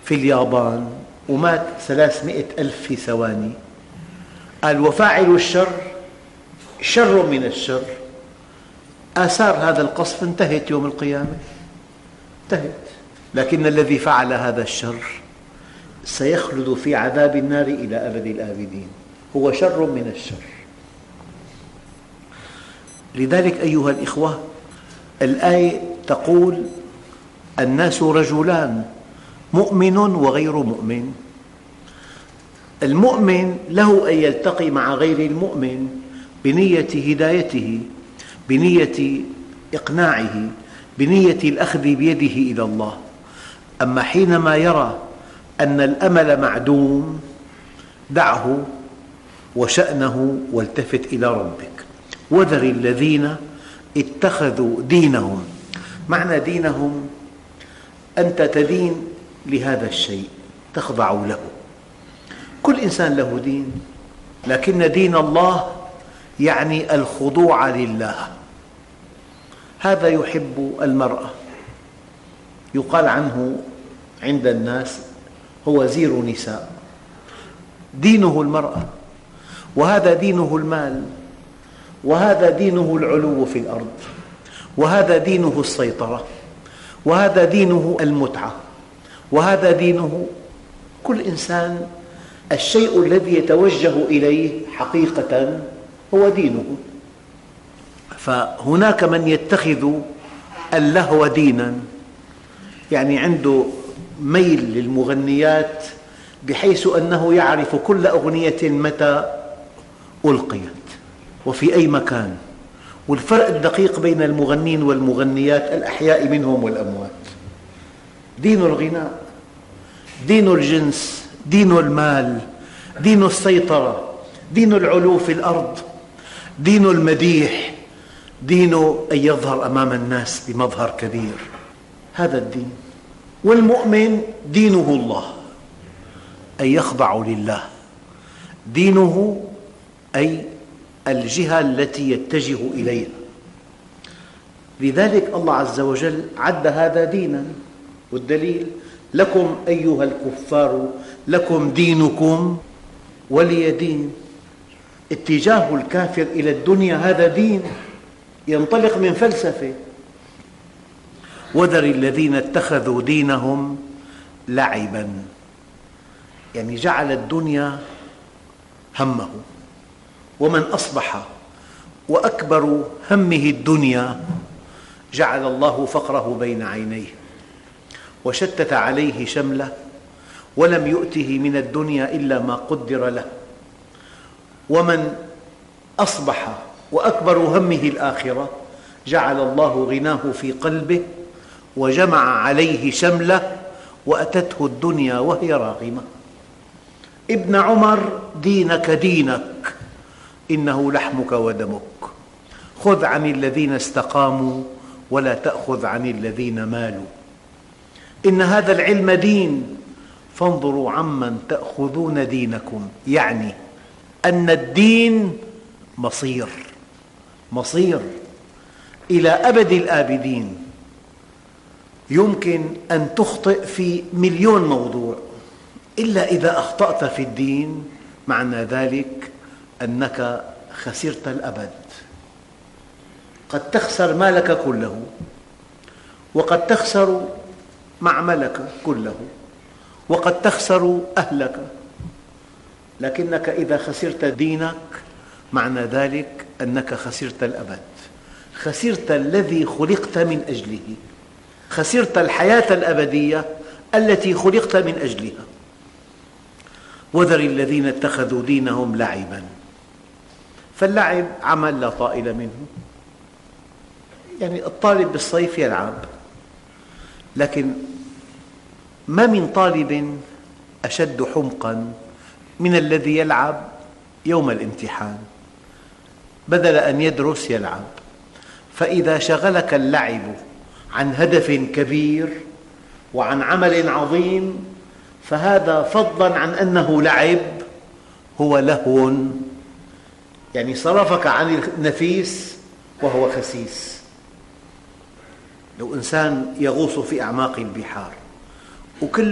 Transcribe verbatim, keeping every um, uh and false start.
في اليابان ومات ثلاثمئة ألف في ثواني. قال وفاعل الشر شر من الشر. آثار هذا القصف انتهت يوم القيامة، انتهت. لكن الذي فعل هذا الشر سيخلد في عذاب النار إلى أبد الآبدين، هو شر من الشر. لذلك أيها الإخوة، الآية تقول الناس رجلان، مؤمن وغير مؤمن. المؤمن له أن يلتقي مع غير المؤمن بنية هدايته، بنية إقناعه، بنية الأخذ بيده إلى الله. أما حينما يرى أن الأمل معدوم دعه وشأنه والتفت إلى ربك. وذر الذين اتخذوا دينهم، معنى دينهم أنت تدين لهذا الشيء، تخضع له. كل إنسان له دين، لكن دين الله يعني الخضوع لله. هذا يحب المرأة، يقال عنه عند الناس هو زير نساء، دينه المرأة، وهذا دينه المال، وهذا دينه العلو في الأرض، وهذا دينه السيطرة، وهذا دينه المتعة، وهذا دينه. كل إنسان الشيء الذي يتوجه إليه حقيقة هو دينه. فهناك من يتخذ اللهو دينا، يعني عنده ميل للمغنيات بحيث أنه يعرف كل أغنية متى ألقيت وفي أي مكان، والفرق الدقيق بين المغنين والمغنيات الأحياء منهم والأموات. دين الغناء، دين الجنس، دين المال، دين السيطرة، دين العلو في الأرض، دين المديح، دين أن يظهر أمام الناس بمظهر كبير. هذا الدين. والمؤمن دينه الله، أن يخضع لله. دينه أي الجهة التي يتجه إليها. لذلك الله عز وجل عد هذا دينا، والدليل لكم أيها الكفار لكم دينكم ولي دين. اتجاه الكافر إلى الدنيا هذا دين ينطلق من فلسفة. وذر الذين اتخذوا دينهم لعبا، يعني جعل الدنيا همه. ومن أصبح وأكبر همه الدنيا جعل الله فقره بين عينيه وشتت عليه شمله ولم يؤته من الدنيا إلا ما قدر له. ومن أصبح وأكبر همه الآخرة جعل الله غناه في قلبه وجمع عليه شمله وأتته الدنيا وهي راغمة. ابن عمر دينك دينك إنه لحمك ودمك، خذ عن الذين استقاموا ولا تأخذ عن الذين مالوا. إن هذا العلم دين فانظروا عمن تأخذون دينكم، يعني أن الدين مصير، مصير إلى أبد الآبدين. يمكن أن تخطئ في مليون موضوع، إلا إذا أخطأت في الدين معنى ذلك أنك خسرت الأبد. قد تخسر مالك كله، وقد تخسر معملك كله، وقد تخسر أهلك، لكنك إذا خسرت دينك معنى ذلك أنك خسرت الأبد، خسرت الذي خلقت من أجله، خسرت الحياة الأبدية التي خلقت من أجلها. وذر الذين اتخذوا دينهم لعبا. فاللعب عمل لا طائل منه، يعني الطالب بالصيف يلعب، لكن ما من طالب أشد حمقا من الذي يلعب يوم الامتحان، بدل أن يدرس يلعب. فإذا شغلك اللعب عن هدف كبير وعن عمل عظيم فهذا فضلا عن أنه لعب هو لهو، يعني صرفك عن النفيس وهو خسيس. لو إنسان يغوص في أعماق البحار وكل